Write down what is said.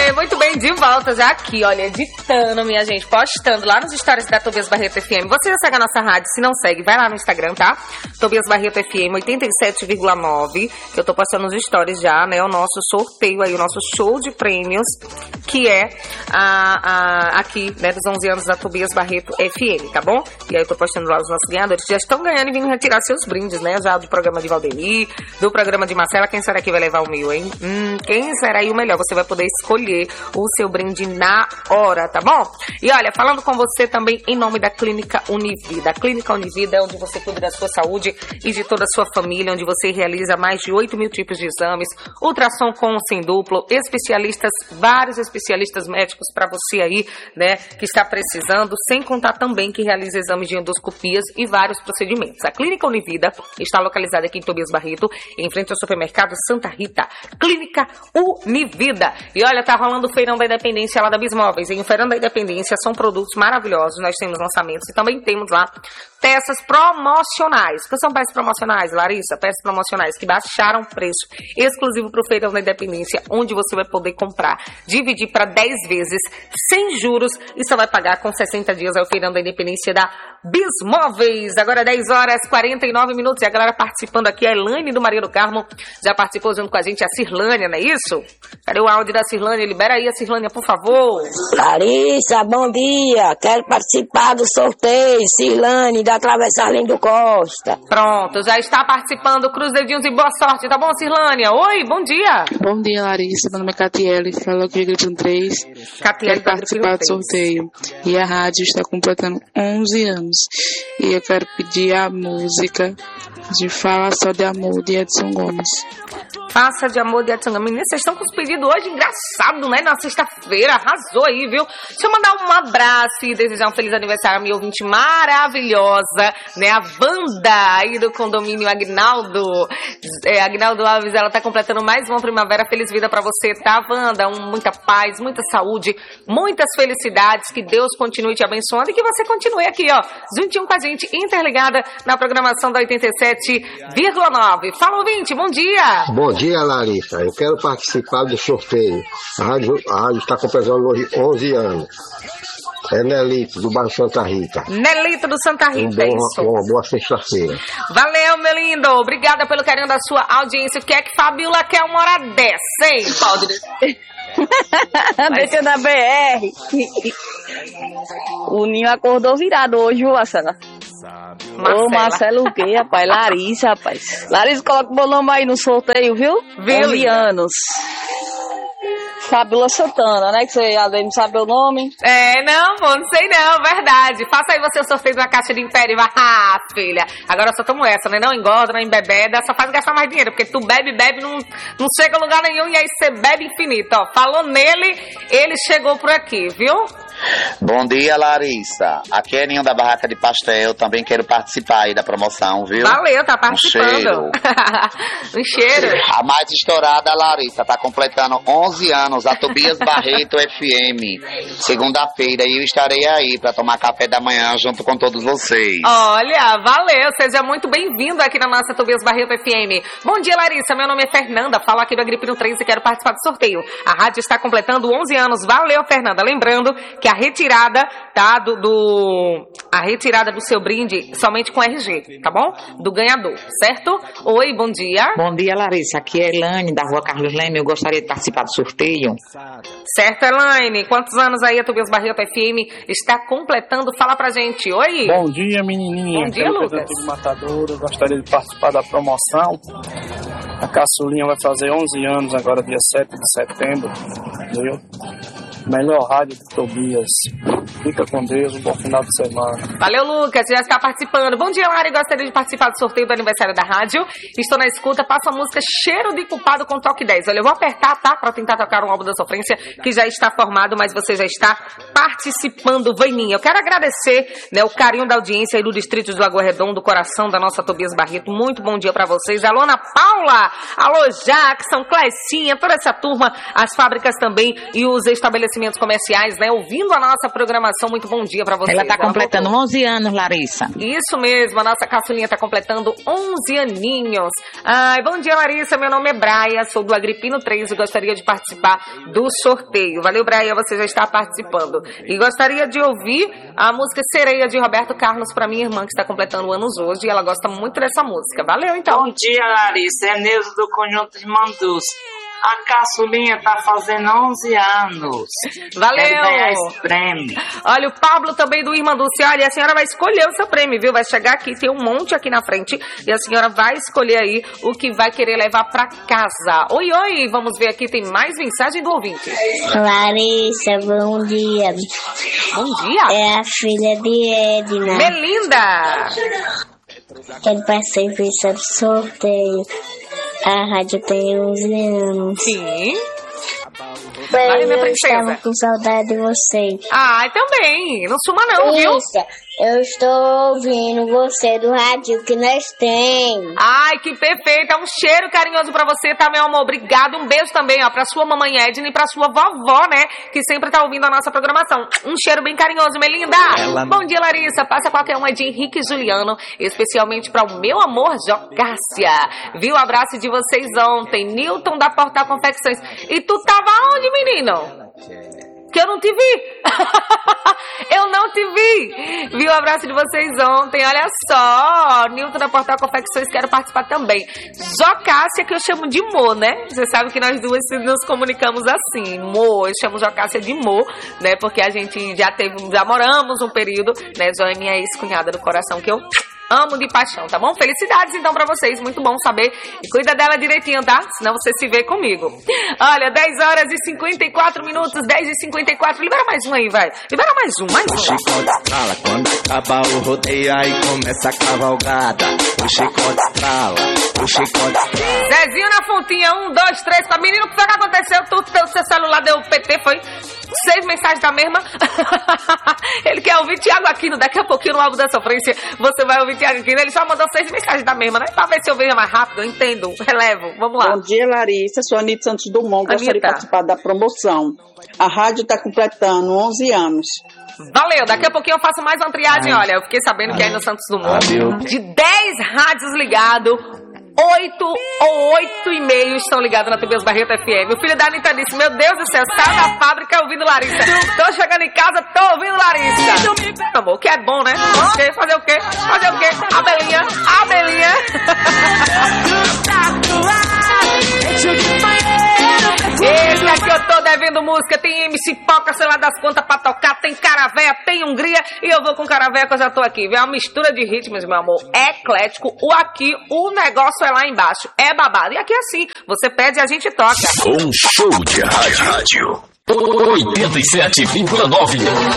Muito bem, de volta já aqui, olha, editando, minha gente, postando lá nos stories da Tobias Barreto FM. Você já segue a nossa rádio, se não segue, vai lá no Instagram, tá? Tobias Barreto FM 87,9, que eu tô postando nos stories já, né? O nosso sorteio aí, o nosso show de prêmios, que é aqui, né, dos 11 anos da Tobias Barreto FM, tá bom? E aí eu tô postando lá os nossos ganhadores que já estão ganhando e vindo retirar seus brindes, né? Já do programa de Valdemir, do programa de Marcela. Quem será que vai levar o meu, hein? Quem será aí o melhor? Você vai poder escolher o seu brinde na hora, tá bom? E olha, falando com você também em nome da Clínica Univida. A Clínica Univida é onde você cuida da sua saúde e de toda a sua família, onde você realiza mais de 8 mil tipos de exames, ultrassom com ou sem duplo, especialistas, vários especialistas médicos para você aí, né, que está precisando, sem contar também que realiza exames de endoscopias e vários procedimentos. A Clínica Univida está localizada aqui em Tobias Barreto, em frente ao supermercado Santa Rita. Clínica Univida. E olha, tá rolando o Feirão da Independência lá da Bismóveis. E o Feirão da Independência são produtos maravilhosos. Nós temos lançamentos e também temos lá peças promocionais. O que são peças promocionais, Larissa? Peças promocionais que baixaram o preço, exclusivo para o Feirão da Independência, onde você vai poder comprar, dividir para 10 vezes, sem juros, e só vai pagar com 60 dias. É o Feirão da Independência da Bismóveis. Agora 10 horas 49 minutos. E a galera participando aqui, a Elaine do Maria do Carmo já participou junto com a gente, a Cirlânia, não é isso? Cadê o áudio da Cirlânia? Libera aí a Cirlânia, por favor. Larissa, bom dia. Quero participar do sorteio, Cirlânia, da Travessa Arlindo Costa. Pronto, já está participando. Cruz dedinhos e boa sorte, tá bom, Cirlânia? Oi, bom dia. Bom dia, Larissa. Meu nome é Catiele, falo aqui de Agripino 3. Catiele, quero participar do sorteio. E a rádio está completando 11 anos. E eu quero pedir a música de Fala Só de Amor, de Edson Gomes. Faça de Amor de Edson Gomes. Menina, vocês estão com os pedidos hoje, engraçado, né? Na sexta-feira, arrasou aí, viu? Deixa eu mandar um abraço e desejar um feliz aniversário à minha ouvinte maravilhosa, né? A Wanda aí do condomínio Agnaldo. Agnaldo Alves, ela tá completando mais uma primavera. Feliz vida pra você, tá, Wanda? Muita paz, muita saúde, muitas felicidades. Que Deus continue te abençoando e que você continue aqui, ó, juntinho com a gente, interligada na programação da 87,9. Fala, ouvinte, bom dia! Bom dia, Larissa. Eu quero participar do sorteio. A rádio está completando hoje 11 anos. É Nelito, do bairro Santa Rita. Nelito do Santa Rita, é isso. Uma boa sexta-feira. Valeu, meu lindo. Obrigada pelo carinho da sua audiência. O que é que Fabiola quer uma hora dessa, hein? Pode Deixa na BR. O Ninho acordou virado hoje, viu, Marcela? Ô, Marcelo o quê, rapaz? Larissa, rapaz. Larissa, coloca o meu nome aí no sorteio, viu? 11 anos. Fabiola Santana, né? Que você já não sabe o nome. Não, pô, não sei não, verdade. Faça aí você o sorteio de uma caixa de Império e vá. Ah, filha, agora só tomo essa, né? Não engorda, não embebeda, só faz gastar mais dinheiro, porque tu bebe, não chega a lugar nenhum e aí você bebe infinito, ó. Falou nele, ele chegou por aqui, viu? Bom dia, Larissa. Aqui é Ninho da Barraca de Pastel. Também quero participar aí da promoção, viu? Valeu, tá participando. Um cheiro. A mais estourada, Larissa, tá completando 11 anos, a Tobias Barreto FM. Segunda-feira, e eu estarei aí pra tomar café da manhã junto com todos vocês. Olha, valeu. Seja muito bem-vindo aqui na nossa Tobias Barreto FM. Bom dia, Larissa. Meu nome é Fernanda. Falo aqui do Agripino 3 e quero participar do sorteio. A rádio está completando 11 anos. Valeu, Fernanda. Lembrando que a retirada, tá, a retirada do seu brinde somente com RG, tá bom? Do ganhador, certo? Oi, bom dia. Bom dia, Larissa. Aqui é Elaine, da Rua Carlos Leme. Eu gostaria de participar do sorteio. Certo, Elaine. Quantos anos aí a Tobias Barreto FM está completando? Fala pra gente. Oi. Bom dia, menininha. Bom dia, Lucas. De Matador. Eu gostaria de participar da promoção. A caçulinha vai fazer 11 anos agora, dia 7 de setembro. Viu? Melhor rádio de Tobias. Fica com Deus, um bom final de semana. Valeu, Lucas, já está participando. Bom dia, Lari, gostaria de participar do sorteio do aniversário da rádio. Estou na escuta, passa a música Cheiro de Culpado com Toque 10. Olha, eu vou apertar, tá? Pra tentar tocar um álbum da sofrência que já está formado, mas você já está participando, Vaininha. Eu quero agradecer, né, o carinho da audiência aí do Distrito de Lagoa Redonda, do coração da nossa Tobias Barreto. Muito bom dia pra vocês. Alô, Ana Paula, alô, Jackson, Clecinha, toda essa turma, as fábricas também e os estabelecimentos estabelecimentos comerciais, né? Ouvindo a nossa programação. Muito bom dia pra vocês. Ela tá completando 11 anos, Larissa. Isso mesmo, a nossa caçulinha tá completando 11 aninhos. Ai, bom dia, Larissa. Meu nome é Braia, sou do Agripino 3 e gostaria de participar do sorteio. Valeu, Braia, você já está participando. E gostaria de ouvir a música Sereia de Roberto Carlos pra minha irmã, que está completando anos hoje, e ela gosta muito dessa música. Valeu, então. Bom dia, Larissa. É Neuza do Conjunto de Mandus. A caçulinha tá fazendo 11 anos. Valeu! Quero ganhar esse prêmio. Olha, o Pablo também do Irmanduce. Olha, a senhora vai escolher o seu prêmio, viu? Vai chegar aqui, tem um monte aqui na frente, e a senhora vai escolher aí o que vai querer levar pra casa. Oi, oi! Vamos ver aqui, tem mais mensagem do ouvinte. Larissa, bom dia. Bom dia! É a filha de Edna. Melinda! Quero participar do sorteio. A rádio tem 11 anos. Sim. Bem, eu estava com saudade de vocês. Ah, também. Não suma não, viu? Eu estou ouvindo você do rádio que nós temos. Ai, que perfeito. É um cheiro carinhoso pra você, tá, meu amor? Obrigado. Um beijo também, ó, pra sua mamãe Edna e pra sua vovó, né? Que sempre tá ouvindo a nossa programação. Um cheiro bem carinhoso, Melinda. Bom dia, Larissa. Passa qualquer uma de Henrique e Juliano, especialmente pra o meu amor, Jocássia. Viu o abraço de vocês ontem. Nilton da Portal Confecções. E tu tava onde, menino? Que eu não te vi. Eu não te vi. Vi o abraço de vocês ontem. Olha só. Nilton da Portal Confecções, quero participar também. Jocássia, que eu chamo de Mo, né? Você sabe que nós duas nos comunicamos assim. Mo, eu chamo Jocássia de Mo, né? Porque a gente já moramos um período, né? Jó é minha ex-cunhada do coração, que eu amo de paixão, tá bom? Felicidades então pra vocês, muito bom saber. E cuida dela direitinho, tá? Senão você se vê comigo. Olha, 10 horas e 54 minutos, 10 e 54. Libera mais um aí, vai. Libera mais um. O chicote estrala, quando acaba o rodeio, aí começa a cavalgada. O chicote estrala, o chicote estrala. Zezinho na fontinha, 1, 2, 3, 4. Menino, o que foi que aconteceu? O seu celular deu PT, foi? 6 mensagens da mesma. Ele quer ouvir Thiago Aquino. Daqui a pouquinho no álbum da sofrência você vai ouvir Thiago Aquino. Ele só mandou 6 mensagens da mesma, né? Pra ver se eu vejo mais rápido. Eu entendo, relevo. Vamos lá. Bom dia, Larissa. Sou Anitta Santos Dumont. Gostaria de participar da promoção. A rádio está completando 11 anos. Valeu, daqui a pouquinho eu faço mais uma triagem. Olha, eu fiquei sabendo que aí no Santos Dumont, de 10 rádios ligados, 8 ou 8,5 estão ligados na Tobias Barreto FM. O filho da Anitta disse: meu Deus do céu, sai da fábrica ouvindo Larissa. Tô chegando em casa, tô ouvindo Larissa. Amor, que é bom, né? Fazer o quê? Fazer o quê? Abelinha. Esse aqui eu tô devendo música. Tem MC Poca, sei lá das contas pra tocar. Tem Caravéia, tem Hungria. E eu vou com Caravéia que eu já tô aqui. Vem uma mistura de ritmos, meu amor. É eclético. O negócio é lá embaixo. É babado. E aqui é assim. Você pede e a gente toca. Um show de rádio. 87,9.